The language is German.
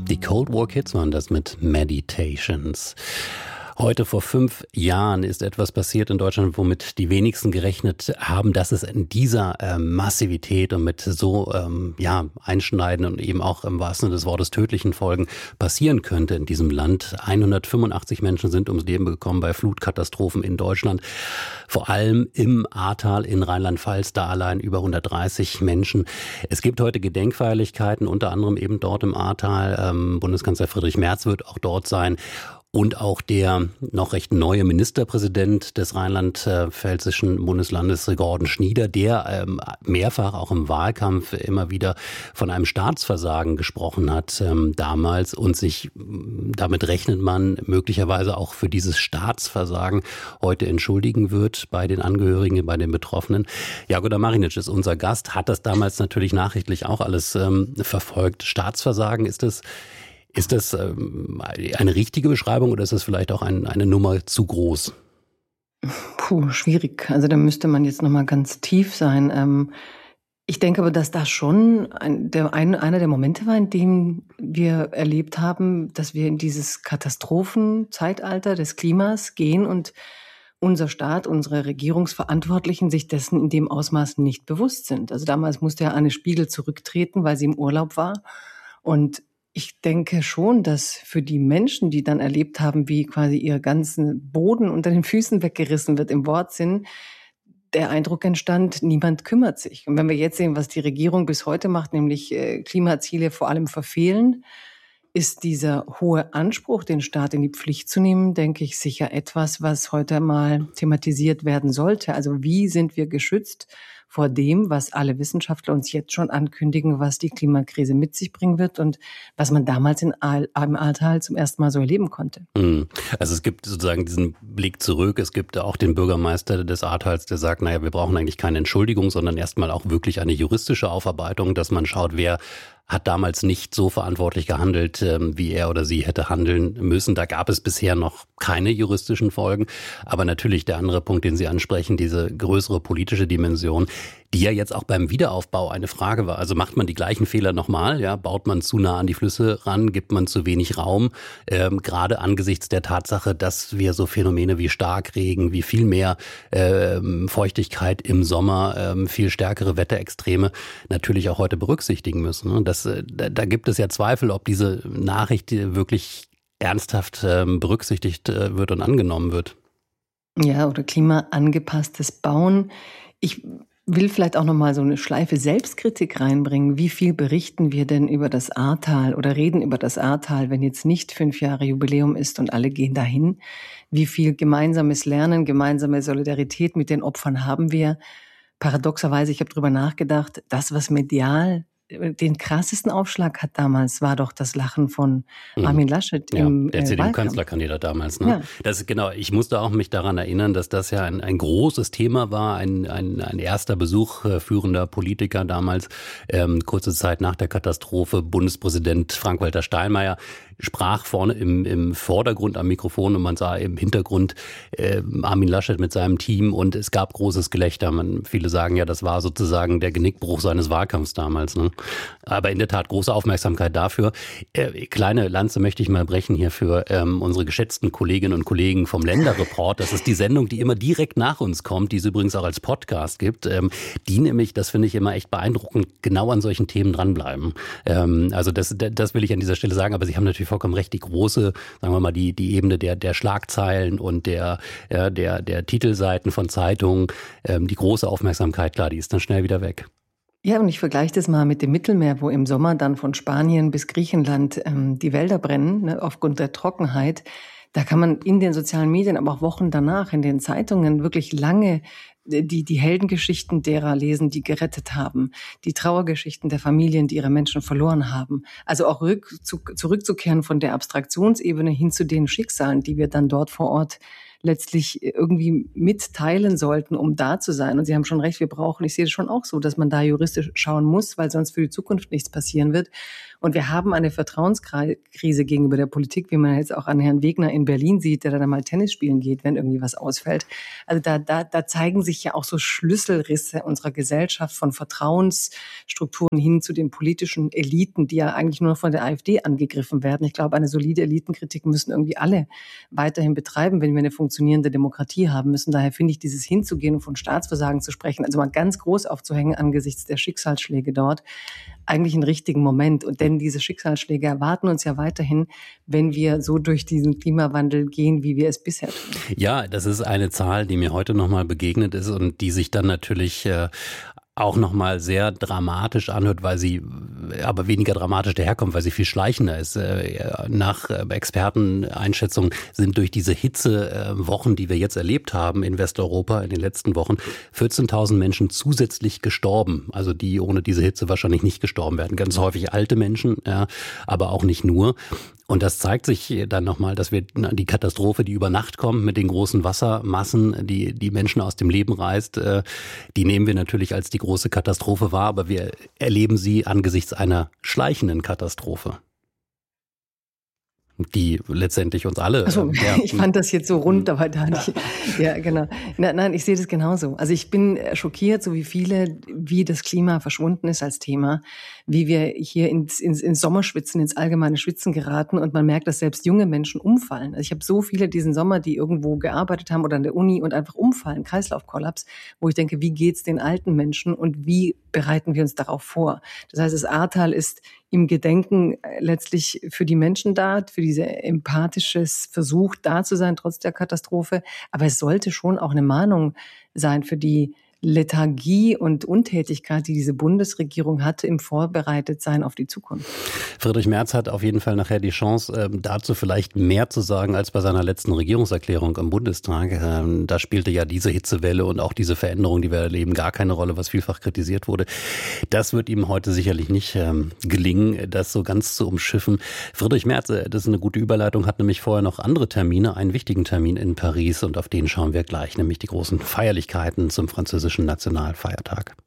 Die Cold War Kids waren das mit Meditations. Heute vor 5 Jahren ist etwas passiert in Deutschland, womit die wenigsten gerechnet haben, dass es in dieser Massivität und mit so einschneidenden und eben auch im wahrsten Sinne des Wortes tödlichen Folgen passieren könnte in diesem Land. 185 Menschen sind ums Leben gekommen bei Flutkatastrophen in Deutschland. Vor allem im Ahrtal in Rheinland-Pfalz, da allein über 130 Menschen. Es gibt heute Gedenkfeierlichkeiten, unter anderem eben dort im Ahrtal. Bundeskanzler Friedrich Merz wird auch dort sein. Und auch der noch recht neue Ministerpräsident des rheinland-pfälzischen Bundeslandes, Gordon Schnieder, der mehrfach auch im Wahlkampf immer wieder von einem Staatsversagen gesprochen hat damals. Und damit rechnet man möglicherweise auch für dieses Staatsversagen heute entschuldigen wird bei den Angehörigen, bei den Betroffenen. Jagoda Marinic ist unser Gast, hat das damals natürlich nachrichtlich auch alles verfolgt. Staatsversagen, ist das eine richtige Beschreibung oder ist das vielleicht auch eine Nummer zu groß? Schwierig. Also da müsste man jetzt nochmal ganz tief sein. Ich denke aber, dass das schon einer der Momente war, in dem wir erlebt haben, dass wir in dieses Katastrophenzeitalter des Klimas gehen und unser Staat, unsere Regierungsverantwortlichen sich dessen in dem Ausmaß nicht bewusst sind. Also damals musste ja Anne Spiegel zurücktreten, weil sie im Urlaub war. Und ich denke schon, dass für die Menschen, die dann erlebt haben, wie quasi ihr ganzen Boden unter den Füßen weggerissen wird im Wortsinn, der Eindruck entstand, niemand kümmert sich. Und wenn wir jetzt sehen, was die Regierung bis heute macht, nämlich Klimaziele vor allem verfehlen, ist dieser hohe Anspruch, den Staat in die Pflicht zu nehmen, denke ich, sicher etwas, was heute mal thematisiert werden sollte. Also wie sind wir geschützt vor dem, was alle Wissenschaftler uns jetzt schon ankündigen, was die Klimakrise mit sich bringen wird und was man damals im Ahrtal zum ersten Mal so erleben konnte. Also es gibt sozusagen diesen Blick zurück. Es gibt auch den Bürgermeister des Ahrtals, der sagt, wir brauchen eigentlich keine Entschuldigung, sondern erstmal auch wirklich eine juristische Aufarbeitung, dass man schaut, wer hat damals nicht so verantwortlich gehandelt, wie er oder sie hätte handeln müssen. Da gab es bisher noch keine juristischen Folgen. Aber natürlich der andere Punkt, den Sie ansprechen, diese größere politische Dimension, die ja jetzt auch beim Wiederaufbau eine Frage war. Also macht man die gleichen Fehler nochmal? Ja, baut man zu nah an die Flüsse ran? Gibt man zu wenig Raum? Gerade angesichts der Tatsache, dass wir so Phänomene wie Starkregen, wie viel mehr Feuchtigkeit im Sommer, viel stärkere Wetterextreme natürlich auch heute berücksichtigen müssen. Und da gibt es ja Zweifel, ob diese Nachricht wirklich ernsthaft berücksichtigt wird und angenommen wird. Ja, oder klimaangepasstes Bauen. Ich will vielleicht auch nochmal so eine Schleife Selbstkritik reinbringen. Wie viel berichten wir denn über das Ahrtal oder reden über das Ahrtal, wenn jetzt nicht 5 Jahre Jubiläum ist und alle gehen dahin? Wie viel gemeinsames Lernen, gemeinsame Solidarität mit den Opfern haben wir? Paradoxerweise, ich habe drüber nachgedacht, das, was medial den krassesten Aufschlag hat damals, war doch das Lachen von Armin Laschet im der CDU-Kanzlerkandidat damals. Ne? Ja. Das ist genau. Ich musste auch mich daran erinnern, dass das ja ein großes Thema war, ein erster Besuch führender Politiker damals, kurze Zeit nach der Katastrophe. Bundespräsident Frank-Walter Steinmeier sprach vorne im Vordergrund am Mikrofon und man sah im Hintergrund Armin Laschet mit seinem Team und es gab großes Gelächter. Viele sagen ja, das war sozusagen der Genickbruch seines Wahlkampfs damals. Ne? Aber in der Tat große Aufmerksamkeit dafür. Kleine Lanze möchte ich mal brechen hier für unsere geschätzten Kolleginnen und Kollegen vom Länderreport. Das ist die Sendung, die immer direkt nach uns kommt, die es übrigens auch als Podcast gibt. Die nämlich, das finde ich immer echt beeindruckend, genau an solchen Themen dranbleiben. Also das will ich an dieser Stelle sagen, aber Sie haben natürlich vollkommen recht, die große, sagen wir mal, die Ebene der Schlagzeilen und der Titelseiten von Zeitungen, die große Aufmerksamkeit, klar, die ist dann schnell wieder weg. Ja, und ich vergleiche das mal mit dem Mittelmeer, wo im Sommer dann von Spanien bis Griechenland die Wälder brennen, aufgrund der Trockenheit. Da kann man in den sozialen Medien, aber auch Wochen danach in den Zeitungen wirklich lange die Heldengeschichten derer lesen, die gerettet haben, die Trauergeschichten der Familien, die ihre Menschen verloren haben. Also auch zurückzukehren von der Abstraktionsebene hin zu den Schicksalen, die wir dann dort vor Ort letztlich irgendwie mitteilen sollten, um da zu sein. Und Sie haben schon recht, ich sehe es schon auch so, dass man da juristisch schauen muss, weil sonst für die Zukunft nichts passieren wird. Und wir haben eine Vertrauenskrise gegenüber der Politik, wie man jetzt auch an Herrn Wegner in Berlin sieht, der da mal Tennis spielen geht, wenn irgendwie was ausfällt. Also da zeigen sich ja auch so Schlüsselrisse unserer Gesellschaft von Vertrauensstrukturen hin zu den politischen Eliten, die ja eigentlich nur von der AfD angegriffen werden. Ich glaube, eine solide Elitenkritik müssen irgendwie alle weiterhin betreiben, wenn wir eine funktionierende Demokratie haben müssen. Daher finde ich, dieses hinzugehen und von Staatsversagen zu sprechen, also mal ganz groß aufzuhängen angesichts der Schicksalsschläge dort, eigentlich einen richtigen Moment. Und denn diese Schicksalsschläge erwarten uns ja weiterhin, wenn wir so durch diesen Klimawandel gehen, wie wir es bisher tun. Ja, das ist eine Zahl, die mir heute nochmal begegnet ist und die sich dann natürlich auch nochmal sehr dramatisch anhört, weil sie aber weniger dramatisch daherkommt, weil sie viel schleichender ist. Nach Experteneinschätzung sind durch diese Hitzewochen, die wir jetzt erlebt haben in Westeuropa in den letzten Wochen, 14.000 Menschen zusätzlich gestorben. Also die ohne diese Hitze wahrscheinlich nicht gestorben werden. Ganz häufig alte Menschen, ja, aber auch nicht nur. Und das zeigt sich dann nochmal, dass wir die Katastrophe, die über Nacht kommt mit den großen Wassermassen, die Menschen aus dem Leben reißt, die nehmen wir natürlich als die große Katastrophe wahr, aber wir erleben sie angesichts einer schleichenden Katastrophe, die letztendlich uns alle... Also, ich fand das jetzt so rund, aber da nicht. Ja, genau. Nein, ich sehe das genauso. Also ich bin schockiert, so wie viele, wie das Klima verschwunden ist als Thema, wie wir hier ins Sommerschwitzen, ins allgemeine Schwitzen geraten und man merkt, dass selbst junge Menschen umfallen. Also ich habe so viele diesen Sommer, die irgendwo gearbeitet haben oder an der Uni und einfach umfallen, Kreislaufkollaps, wo ich denke, wie geht's den alten Menschen und wie bereiten wir uns darauf vor? Das heißt, das Ahrtal ist im Gedenken letztlich für die Menschen da, für diese empathisches Versuch da zu sein, trotz der Katastrophe. Aber es sollte schon auch eine Mahnung sein für die Lethargie und Untätigkeit, die diese Bundesregierung hatte im Vorbereitetsein auf die Zukunft. Friedrich Merz hat auf jeden Fall nachher die Chance, dazu vielleicht mehr zu sagen als bei seiner letzten Regierungserklärung im Bundestag. Da spielte ja diese Hitzewelle und auch diese Veränderung, die wir erleben, gar keine Rolle, was vielfach kritisiert wurde. Das wird ihm heute sicherlich nicht gelingen, das so ganz zu umschiffen. Friedrich Merz, das ist eine gute Überleitung, hat nämlich vorher noch andere Termine, einen wichtigen Termin in Paris und auf den schauen wir gleich, nämlich die großen Feierlichkeiten zum französischen Nationalfeiertag.